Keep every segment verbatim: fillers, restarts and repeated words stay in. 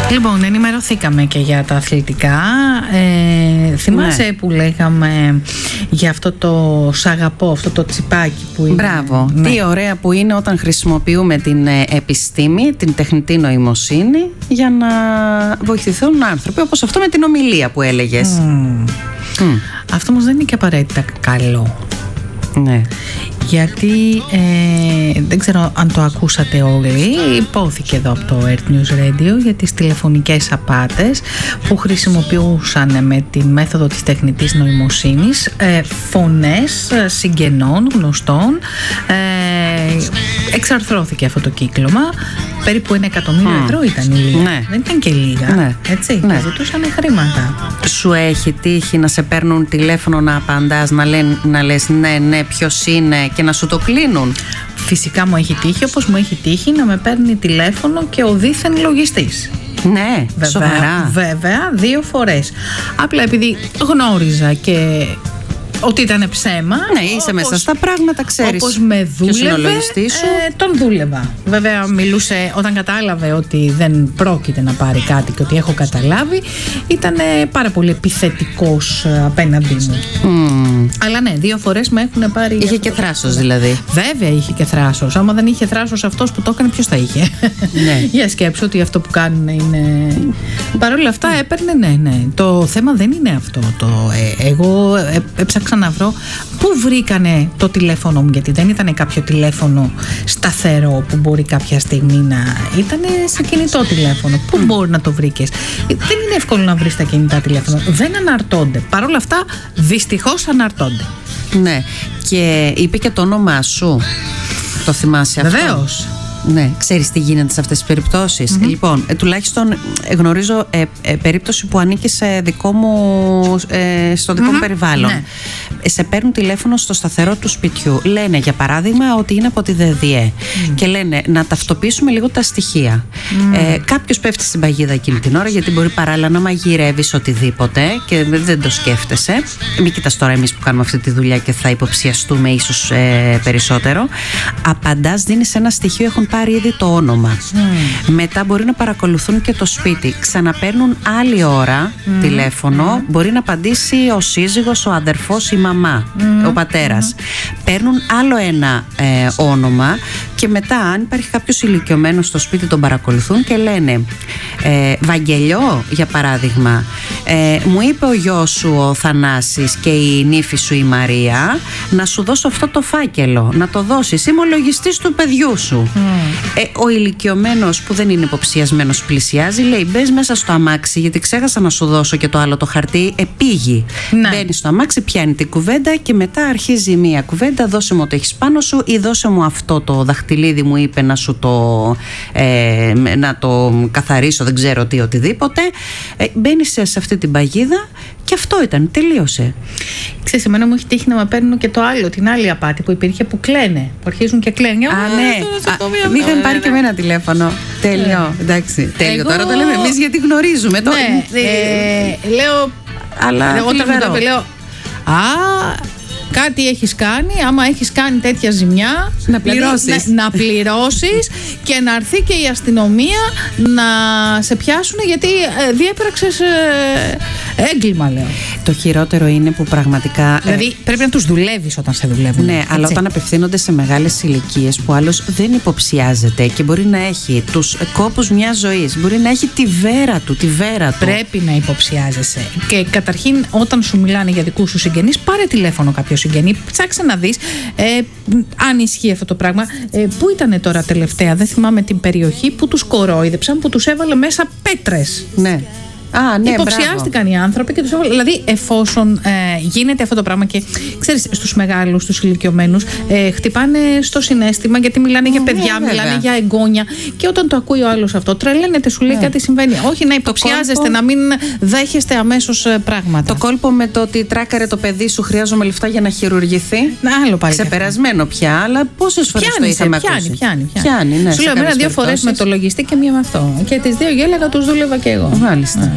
Λοιπόν, ενημερωθήκαμε και για τα αθλητικά. Ε, θυμάσαι ναι. που λέγαμε για αυτό το σ' αγαπώ, αυτό το τσιπάκι που είναι. Μπράβο. Ναι. Τι ωραία που είναι όταν χρησιμοποιούμε την επιστήμη, την τεχνητή νοημοσύνη για να βοηθηθούν άνθρωποι, όπως αυτό με την ομιλία που έλεγες. Mm. Mm. Αυτό όμως δεν είναι και απαραίτητα καλό. Ναι. Γιατί ε, δεν ξέρω αν το ακούσατε όλοι, υπόθηκε εδώ από το Earth News Radio για τις τηλεφωνικές απάτες που χρησιμοποιούσαν με τη μέθοδο της τεχνητής νοημοσύνης ε, φωνές συγγενών, γνωστών. ε, εξαρθρώθηκε αυτό το κύκλωμα. Περίπου ένα εκατομμύριο mm. ευρώ ήταν η λίγα. Ναι. Δεν ήταν και λίγα. Ναι. Έτσι. Ναι. Και ζητούσαν χρήματα. Σου έχει τύχει να σε παίρνουν τηλέφωνο, να απαντάς, να, λένε, να λες ναι, ναι, ποιος είναι και να σου το κλείνουν? Φυσικά μου έχει τύχει, όπως μου έχει τύχει να με παίρνει τηλέφωνο και ο δίθεν λογιστής. Ναι, βέβαια, σοβαρά. Βέβαια, δύο φορές. Απλά επειδή γνώριζα και ότι ήταν ψέμα. Ναι, είσαι όπως, μέσα στα πράγματα, ξέρεις. Όπως με δούλευε, σου. Ε, τον δούλευα. Βέβαια, μιλούσε όταν κατάλαβε ότι δεν πρόκειται να πάρει κάτι και ότι έχω καταλάβει. Ήταν πάρα πολύ επιθετικός απέναντί μου. Mm. Αλλά ναι, δύο φορές με έχουν πάρει. Είχε και θράσος δηλαδή. Βέβαια, είχε και θράσος. Άμα δεν είχε θράσος αυτός που το έκανε, ποιος θα είχε? Ναι. Για σκέψου ότι αυτό που κάνουν είναι. Παρ' όλα αυτά έπαιρνε, ναι, ναι. Το θέμα δεν είναι αυτό. Το, ε, εγώ ε, έψαξα να βρω πού βρήκανε το τηλέφωνο μου, γιατί δεν ήταν κάποιο τηλέφωνο σταθερό που μπορεί κάποια στιγμή να ήταν σε κινητό τηλέφωνο. Πού mm. μπορεί να το βρήκες? Δεν είναι εύκολο να βρεις τα κινητά τηλέφωνα. Δεν αναρτώνται. Παρ' όλα αυτά δυστυχώς αναρτώνται. Ναι. Και είπε και το όνομά σου. Το θυμάσαι αυτό? Βεβαίως. Ναι, ξέρεις τι γίνεται σε αυτές τις περιπτώσεις? Mm-hmm. Λοιπόν, ε, τουλάχιστον ε, γνωρίζω ε, ε, περίπτωση που ανήκει σε δικό μου, ε, στο δικό mm-hmm. μου περιβάλλον. Ναι. Ε, σε παίρνουν τηλέφωνο στο σταθερό του σπιτιού. Λένε για παράδειγμα ότι είναι από τη ΔΕΔΙΕ mm. και λένε να ταυτοποιήσουμε λίγο τα στοιχεία. Mm. Ε, κάποιος πέφτει στην παγίδα εκείνη την ώρα, γιατί μπορεί παράλληλα να μαγειρεύεις οτιδήποτε και δεν το σκέφτεσαι. Μην κοιτάς τώρα εμείς που κάνουμε αυτή τη δουλειά και θα υποψιαστούμε ίσως ε, περισσότερο. Απαντάς, δίνεις ένα στοιχείο, έχουν πάρει ήδη το όνομα. Mm. Μετά μπορεί να παρακολουθούν και το σπίτι. Ξαναπαίρνουν άλλη ώρα mm. τηλέφωνο. Mm. Μπορεί να απαντήσει ο σύζυγος, ο αδερφός, η μαμά, mm. ο πατέρας. Mm. Παίρνουν άλλο ένα ε, όνομα και μετά, αν υπάρχει κάποιος ηλικιωμένος στο σπίτι, τον παρακολουθούν και λένε ε, Βαγγελιό, για παράδειγμα, ε, μου είπε ο γιος σου ο Θανάσης και η νύφη σου η Μαρία να σου δώσω αυτό το φάκελο, να το δώσεις, είμαι ο λογιστής του παιδιού σου. Mm. Ε, ο ηλικιωμένος που δεν είναι υποψιασμένος πλησιάζει, λέει μπες μέσα στο αμάξι, γιατί ξέχασα να σου δώσω και το άλλο το χαρτί, επήγει. Ναι. Μπαίνει στο αμάξι, πιάνει την κουβέντα και μετά αρχίζει μία κουβέντα, δώσε μου ό,τι έχεις πάνω σου ή δώσε μου αυτό το δαχτυλίδι, μου είπε να σου το ε, να το καθαρίσω, δεν ξέρω τι, οτιδήποτε. Ε, μπαίνει σε, σε αυτή την παγίδα και αυτό ήταν, τελείωσε. Ξέρεις, εμένα μου έχει τύχει να με παίρνουν και το άλλο, την άλλη απάτη που υπήρχε, που κλαίνε, που αρχίζουν και κλαίνουν. Α, ναι, μ' είχαν πάρει και εμένα τηλέφωνο. Τέλειο, εντάξει. Τέλειο, τώρα το λέμε εμείς γιατί γνωρίζουμε. Λέω, αλλά όταν μου το λέω, α, κάτι έχεις κάνει, άμα έχεις κάνει τέτοια ζημιά, να πληρώσεις. Δηλαδή, να, να πληρώσεις και να έρθει και η αστυνομία να σε πιάσουν γιατί ε, διέπραξες ε, έγκλημα, λέω. Το χειρότερο είναι που πραγματικά. Δηλαδή ε, πρέπει να τους δουλεύεις όταν σε δουλεύουν. Ναι, έτσι. Αλλά όταν απευθύνονται σε μεγάλες ηλικίες που άλλος δεν υποψιάζεται και μπορεί να έχει τους κόπους μιας ζωής, μπορεί να έχει τη βέρα του, τη βέρα του. Πρέπει να υποψιάζεσαι. Και καταρχήν, όταν σου μιλάνε για δικούς σου συγγενείς, πάρε τηλέφωνο κάποιο συγγενή, ψάξε να δεις ε, αν ισχύει αυτό το πράγμα. Ε, πού ήταν τώρα τελευταία, δεν θυμάμαι την περιοχή, που τους κορόιδεψαν, που τους έβαλε μέσα πέτρες. Ναι. Α, ναι, υποψιάστηκαν μπράβο. οι άνθρωποι και τους έβαλε. Δηλαδή, εφόσον ε, γίνεται αυτό το πράγμα και ξέρεις, στους μεγάλους, στους ηλικιωμένους, ε, χτυπάνε στο συναίσθημα γιατί μιλάνε για παιδιά, yeah, μιλάνε yeah. για εγγόνια. Και όταν το ακούει ο άλλος αυτό, τρελαίνεται, σου λέει yeah. κάτι συμβαίνει. Όχι να υποψιάζεστε, κόλπο... να μην δέχεστε αμέσως πράγματα. Το κόλπο με το ότι τράκαρε το παιδί σου, χρειάζομαι λεφτά για να χειρουργηθεί. Άλλο πάλι. Ξεπερασμένο πια, αλλά πόσες φορές το είχαμε ακούσει. Πιάνει, πιάνει. Ναι, σου λέω εμένα δύο φορές με το λογιστή και μία με αυτό. Και τις δύο γέλαγα, τους δούλευα και εγώ. Μάλιστα.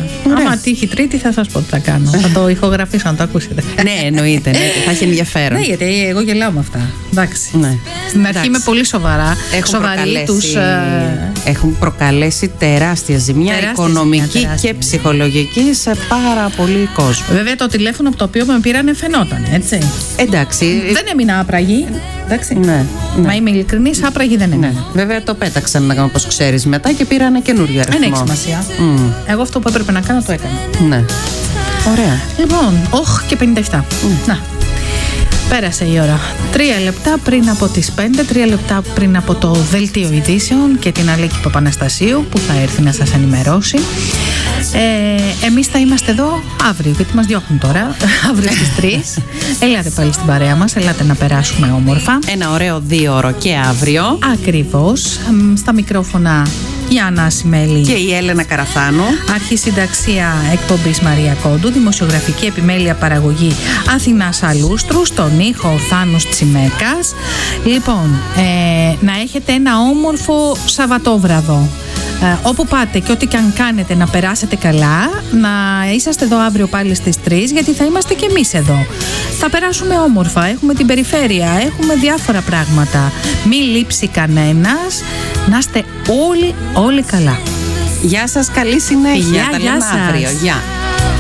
Ωραία. Άμα τύχει Τρίτη, θα σας πω τι θα κάνω. Θα το ηχογραφήσω να το ακούσετε. Ναι, εννοείται. Ναι, θα έχει ενδιαφέρον. Ναι, γιατί εγώ γελάω με αυτά. Εντάξει. Ναι. Στην αρχή είμαι πολύ σοβαρά. Έχουν Σοβαρή προκαλέσει, τους, έχουν προκαλέσει τεράστια ζημιά, τεράστια οικονομική ζημιά, τεράστια. Και ψυχολογική σε πάρα πολύ κόσμο. Βέβαια, το τηλέφωνο από το οποίο με πήρανε φαινόταν, έτσι. Εντάξει. Δεν έμεινα άπραγη. Εντάξει. Ναι, ναι. Μα είμαι ειλικρινής, άπραγη δεν έμεινα. Ναι. Βέβαια, το πέταξαν, όπως ξέρεις, μετά και πήρανε καινούριο αριθμό. Δεν έχει σημασία. Mm. Εγώ αυτό που έπρεπε να κάνω το έκανα. Ναι. Ωραία. Λοιπόν, όχ και πενήντα επτά. Mm. Να. Πέρασε η ώρα. Τρία λεπτά πριν από τις πέντε, τρία λεπτά πριν από το δελτίο ειδήσεων και την Αλίκη Παπαναστασίου που θα έρθει να σας ενημερώσει. Ε, εμείς θα είμαστε εδώ αύριο, γιατί μας διώχνουν τώρα, αύριο στις τρεις. Ελάτε πάλι στην παρέα μας, ελάτε να περάσουμε όμορφα. Ένα ωραίο δύο ώρο και αύριο. Ακριβώς. Στα μικρόφωνα η Άννα Ασημέλη και η Έλενα Καραθάνου. Αρχισυνταξία εκπομπής Μαρία Κόντου. Δημοσιογραφική επιμέλεια παραγωγή Αθηνάς Αλούστρου. Στον ήχο Θάνος Τσιμέκας. Λοιπόν, ε, να έχετε ένα όμορφο Σαββατόβραδο. Ε, όπου πάτε και ό,τι και αν κάνετε, να περάσετε καλά, να είσαστε εδώ αύριο πάλι στις τρεις, γιατί θα είμαστε και εμείς εδώ. Θα περάσουμε όμορφα, έχουμε την περιφέρεια, έχουμε διάφορα πράγματα. Μη λείψει κανένας, να είστε όλοι, όλοι καλά. Γεια σας, καλή συνέχεια, Γεια, τα γεια λέμε σας. αύριο. Γεια.